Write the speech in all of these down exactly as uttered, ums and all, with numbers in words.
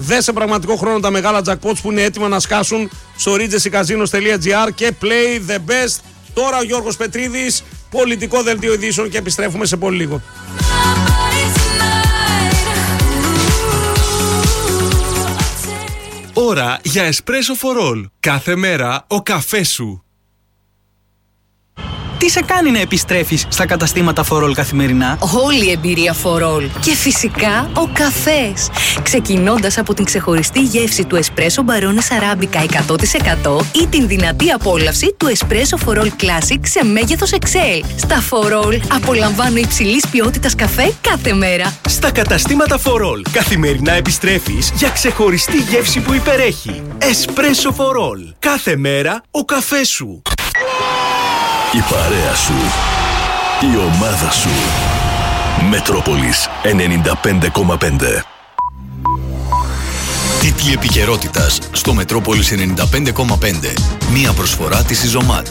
Δε σε πραγματικό χρόνο τα μεγάλα jackpots που είναι έτοιμα να σκάσουν στο regency casinos τελεία gr και play the best. Τώρα ο Γιώργος Πετρίδης, πολιτικό δελτίο ειδήσεων και επιστρέφουμε σε πολύ λίγο. Ώρα για Espresso for All. Κάθε μέρα ο καφές σου. Τι σε κάνει να επιστρέφεις στα καταστήματα For All καθημερινά? Όλη η εμπειρία For All. Και φυσικά ο καφές. Ξεκινώντας από την ξεχωριστή γεύση του Espresso Barones Arabica εκατό τοις εκατό ή την δυνατή απόλαυση του Espresso For All Classic σε μέγεθος εξ ελ. Στα For All απολαμβάνω υψηλής ποιότητας καφέ κάθε μέρα. Στα καταστήματα For All καθημερινά επιστρέφεις για ξεχωριστή γεύση που υπερέχει. Espresso For All. Κάθε μέρα ο καφές σου. Η παρέα σου, η ομάδα σου. Μετρόπολης ενενήντα πέντε κόμμα πέντε. Τίτλοι επικαιρότητας στο Μετρόπολης ενενήντα πέντε κόμμα πέντε. Μία προσφορά της Ιζωμάτ.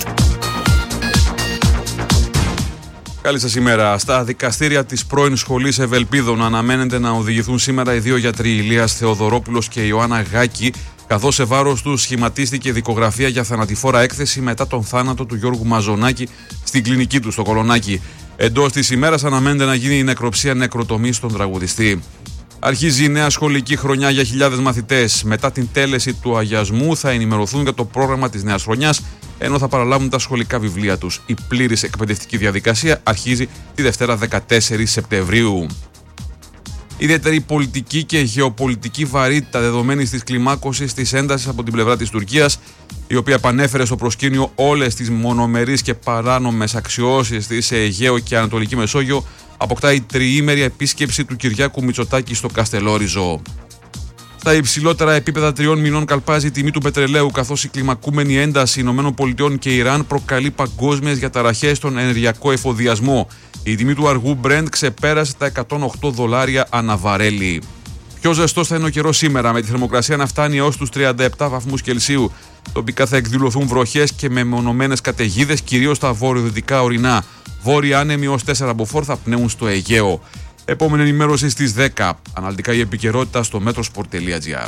Καλή σας ημέρα. Στα δικαστήρια της πρώην Σχολής Ευελπίδων αναμένεται να οδηγηθούν σήμερα οι δύο γιατροί, Ηλίας Θεοδωρόπουλος και Ιωάννα Γάκη, καθώς σε βάρος του σχηματίστηκε δικογραφία για θανατηφόρα έκθεση μετά τον θάνατο του Γιώργου Μαζονάκη στην κλινική του στο Κολονάκι. Εντός της ημέρας αναμένεται να γίνει η νεκροψία νεκροτομής στον τραγουδιστή. Αρχίζει η νέα σχολική χρονιά για χιλιάδες μαθητές. Μετά την τέλεση του αγιασμού θα ενημερωθούν για το πρόγραμμα της νέας χρονιάς, ενώ θα παραλάβουν τα σχολικά βιβλία τους. Η πλήρης εκπαιδευτική διαδικασία αρχίζει τη Δευτέρα δεκατέσσερις Σεπτεμβρίου. Ιδιαίτερη πολιτική και γεωπολιτική βαρύτητα δεδομένης της κλιμάκωσης της έντασης από την πλευρά της Τουρκίας, η οποία επανέφερε στο προσκήνιο όλες τις μονομερείς και παράνομες αξιώσεις της σε Αιγαίο και Ανατολική Μεσόγειο, αποκτά η τριήμερη επίσκεψη του Κυριάκου Μητσοτάκη στο Καστελόριζο. Στα υψηλότερα επίπεδα τριών μηνών καλπάζει η τιμή του πετρελαίου, καθώς η κλιμακούμενη ένταση ΗΠΑ και Ιράν προκαλεί παγκόσμιες διαταραχές στον ενεργειακό εφοδιασμό. Η τιμή του αργού Brent ξεπέρασε τα εκατόν οκτώ δολάρια ανά βαρέλι. Πιο ζεστός θα είναι ο καιρός σήμερα, με τη θερμοκρασία να φτάνει έως τους τριάντα επτά βαθμούς Κελσίου. Τοπικά θα εκδηλωθούν βροχές και μεμονωμένες καταιγίδες, κυρίως στα βορειοδυτικά ορεινά. Βόρειοι άνεμοι ως τέσσερα μποφόρ θα πνέουν στο Αιγαίο. Επόμενη ενημέρωση στις δέκα. Αναλυτικά η επικαιρότητα στο metrosport τελεία gr.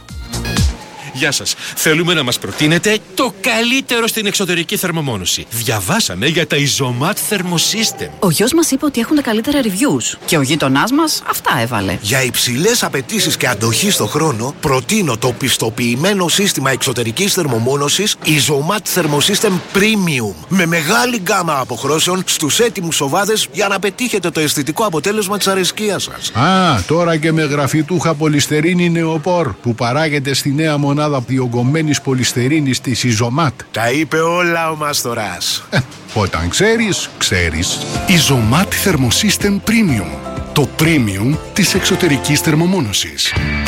Γεια σας. Θέλουμε να μας προτείνετε το καλύτερο στην εξωτερική θερμομόνωση. Διαβάσαμε για τα Ιζωμάτ Thermosystem. Ο γιος μας είπε ότι έχουν τα καλύτερα reviews. Και ο γείτονάς μας αυτά έβαλε. Για υψηλές απαιτήσεις και αντοχή στο χρόνο, προτείνω το πιστοποιημένο σύστημα εξωτερικής θερμομόνωσης Ιζωμάτ Thermosystem Premium. Με μεγάλη γκάμα αποχρώσεων στους έτοιμους σοβάδες για να πετύχετε το αισθητικό αποτέλεσμα της αρεσκίας σας. Α, τώρα και με γραφιτούχα πολυστερίνη νεοπόρ που παράγεται στη νέα μονάδα διογκωμένης πολυστερίνης της Ιζωμάτ. Τα είπε όλα ο Μάστορας. Ε, όταν ξέρεις, ξέρεις. Ιζωμάτ Thermosystem Premium. Το premium της εξωτερικής θερμομόνωσης.